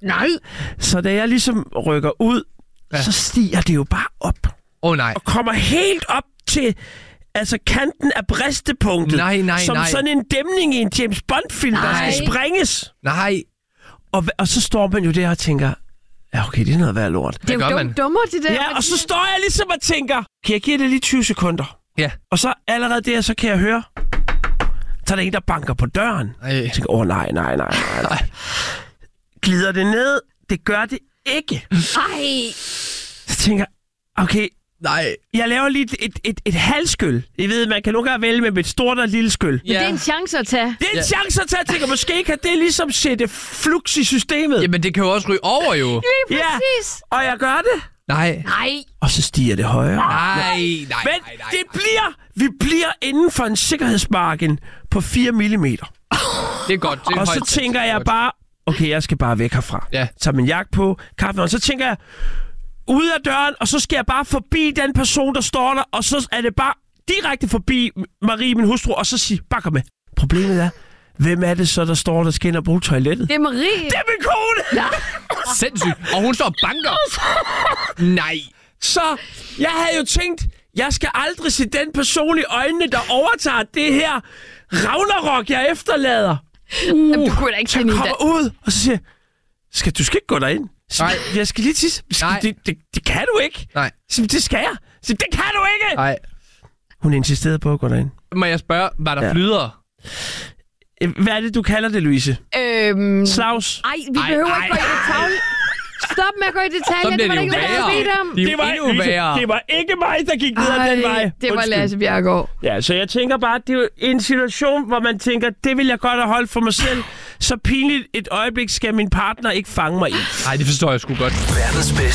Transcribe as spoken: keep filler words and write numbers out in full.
Nej. Så da jeg ligesom rykker ud, ja. så stiger det jo bare op. Åh oh, nej. Og kommer helt op til altså kanten af bristepunktet. Nej, nej, som nej. sådan en dæmning i en James Bond-film, der skal sprænges. Nej. Og, og så står man jo der og tænker, ja okay, det er noget værd lort. Det er jo dum, dummer, det der. Ja, og så står jeg ligesom og tænker, kan jeg give det lige tyve sekunder? Ja. Og så allerede der, så kan jeg høre, så er der en, der banker på døren. Ej. Jeg tænker, åh oh, nej, nej, nej, nej, nej. Glider det ned? Det gør det ikke. Ej. Så tænker jeg, okay, nej. Jeg laver lige et, et, et, et halvskyld. I ved, man kan nogle gange vælge med et stort og et lille skyld. Men ja. det er en chance at tage. Det er en ja. chance at tage. Jeg tænker, måske kan det ligesom sætte flux i systemet. Jamen, det kan jo også ryge over, jo. Lige præcis. Ja, og jeg gør det. Nej. Nej. Og så stiger det højere. Nej, nej, Men nej, nej. det bliver, vi bliver inden for en sikkerhedsmargin på fire millimeter. Det er godt. Det er og så højt, tænker jeg bare, okay, jeg skal bare væk herfra. Ja. Tager min jakke på, kaffe, og så tænker jeg, ud af døren, og så skal jeg bare forbi den person, der står der, og så er det bare direkte forbi Marie, min hustru, og så sige, bare kom med. Problemet er, hvem er det så, der står der skal ind og bruge toilettet? Det er Marie. Det er min kone! Ja. Sindssygt. Og hun står og banker. Nej. Så jeg havde jo tænkt, jeg skal aldrig se den person i øjnene, der overtager det her Ragnarok, jeg efterlader. Uh, du kunne da ikke så jeg kommer ud, og så siger skal du skal ikke gå derind. Så, Nej. Jeg skal lige tisse. Det, det, det kan du ikke. Nej. Så, det skal jeg. Så, det kan du ikke. Nej. Hun insisterede på at gå derind. Må jeg spørge, var der Ja. flyder? Hvad er det, du kalder det, Louise? Øhm... Slags? Ej, vi behøver ej, ikke gå i detaljer. Stop med at gå i detaljer. Det var er ikke, jo hvad jeg værre. bedt om. Det er Det jo var, endnu Louise, værre. det var ikke mig, der gik ned ad den vej. det var Undskyld. Lasse Bjerregaard. Ja, så jeg tænker bare, det er jo en situation, hvor man tænker, det vil jeg godt have holdt for mig selv. Så pinligt et øjeblik skal min partner ikke fange mig i. Nej, det forstår jeg sgu godt.